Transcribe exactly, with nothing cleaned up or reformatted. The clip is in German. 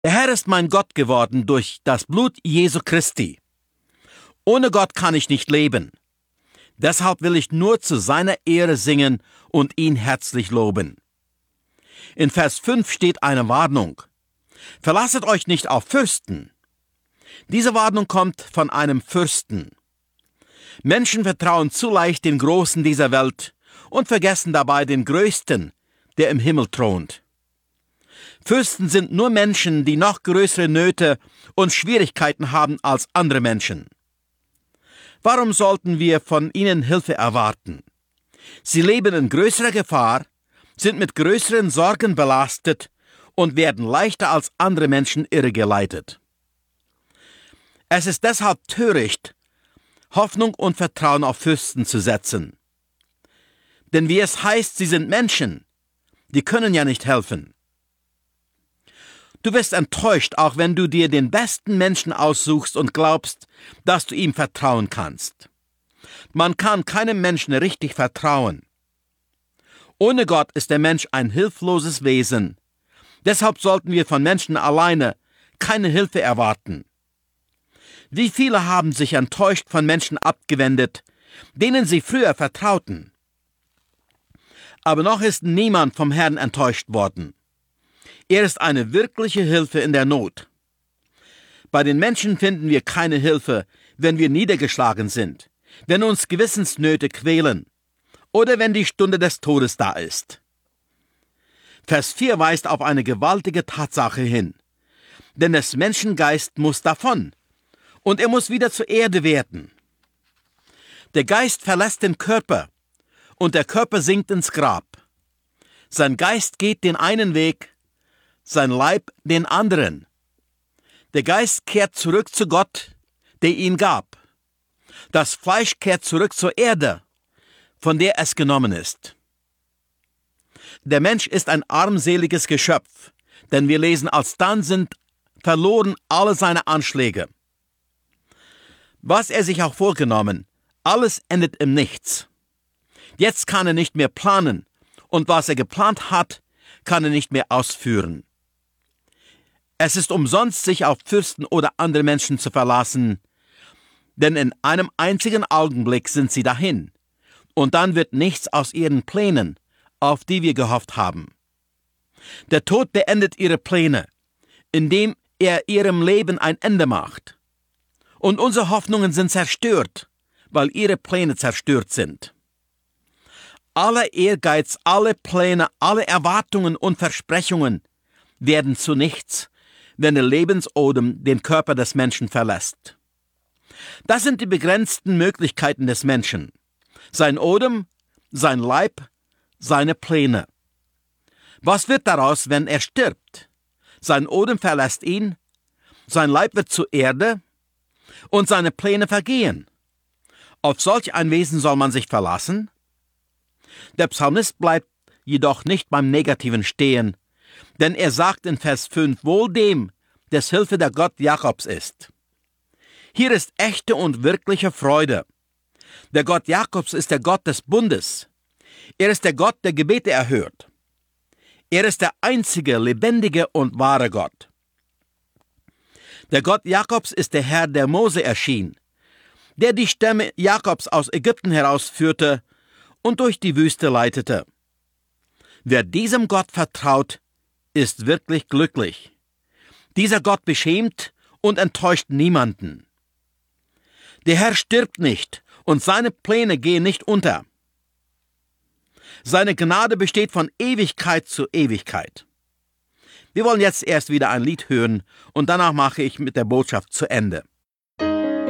Der Herr ist mein Gott geworden durch das Blut Jesu Christi. Ohne Gott kann ich nicht leben. Deshalb will ich nur zu seiner Ehre singen und ihn herzlich loben. In Vers fünf steht eine Warnung. Verlasset euch nicht auf Fürsten. Diese Warnung kommt von einem Fürsten. Menschen vertrauen zu leicht den Großen dieser Welt und vergessen dabei den Größten, der im Himmel thront. Fürsten sind nur Menschen, die noch größere Nöte und Schwierigkeiten haben als andere Menschen. Warum sollten wir von ihnen Hilfe erwarten? Sie leben in größerer Gefahr, sind mit größeren Sorgen belastet und werden leichter als andere Menschen irregeleitet. Es ist deshalb töricht, Hoffnung und Vertrauen auf Fürsten zu setzen. Denn wie es heißt, sie sind Menschen, die können ja nicht helfen. Du wirst enttäuscht, auch wenn du dir den besten Menschen aussuchst und glaubst, dass du ihm vertrauen kannst. Man kann keinem Menschen richtig vertrauen. Ohne Gott ist der Mensch ein hilfloses Wesen. Deshalb sollten wir von Menschen alleine keine Hilfe erwarten. Wie viele haben sich enttäuscht von Menschen abgewendet, denen sie früher vertrauten. Aber noch ist niemand vom Herrn enttäuscht worden. Er ist eine wirkliche Hilfe in der Not. Bei den Menschen finden wir keine Hilfe, wenn wir niedergeschlagen sind, wenn uns Gewissensnöte quälen oder wenn die Stunde des Todes da ist. Vers vier weist auf eine gewaltige Tatsache hin. Denn des Menschen Geist muss davon und er muss wieder zur Erde werden. Der Geist verlässt den Körper und der Körper sinkt ins Grab. Sein Geist geht den einen Weg, sein Leib den anderen. Der Geist kehrt zurück zu Gott, der ihn gab. Das Fleisch kehrt zurück zur Erde, von der es genommen ist. Der Mensch ist ein armseliges Geschöpf, denn wir lesen, alsdann sind verloren alle seine Anschläge. Was er sich auch vorgenommen, alles endet im Nichts. Jetzt kann er nicht mehr planen, und was er geplant hat, kann er nicht mehr ausführen. Es ist umsonst, sich auf Fürsten oder andere Menschen zu verlassen, denn in einem einzigen Augenblick sind sie dahin, und dann wird nichts aus ihren Plänen, auf die wir gehofft haben. Der Tod beendet ihre Pläne, indem er ihrem Leben ein Ende macht. Und unsere Hoffnungen sind zerstört, weil ihre Pläne zerstört sind. Aller Ehrgeiz, alle Pläne, alle Erwartungen und Versprechungen werden zu nichts, wenn der Lebensodem den Körper des Menschen verlässt. Das sind die begrenzten Möglichkeiten des Menschen. Sein Odem, sein Leib, seine Pläne. Was wird daraus, wenn er stirbt? Sein Odem verlässt ihn, sein Leib wird zur Erde und seine Pläne vergehen. Auf solch ein Wesen soll man sich verlassen? Der Psalmist bleibt jedoch nicht beim Negativen stehen, denn er sagt in Vers fünf, wohl dem, des Hilfe der Gott Jakobs ist. Hier ist echte und wirkliche Freude. Der Gott Jakobs ist der Gott des Bundes. Er ist der Gott, der Gebete erhört. Er ist der einzige, lebendige und wahre Gott. Der Gott Jakobs ist der Herr, der Mose erschien, der die Stämme Jakobs aus Ägypten herausführte und durch die Wüste leitete. Wer diesem Gott vertraut, ist wirklich glücklich. Dieser Gott beschämt und enttäuscht niemanden. Der Herr stirbt nicht und seine Pläne gehen nicht unter. Seine Gnade besteht von Ewigkeit zu Ewigkeit. Wir wollen jetzt erst wieder ein Lied hören und danach mache ich mit der Botschaft zu Ende.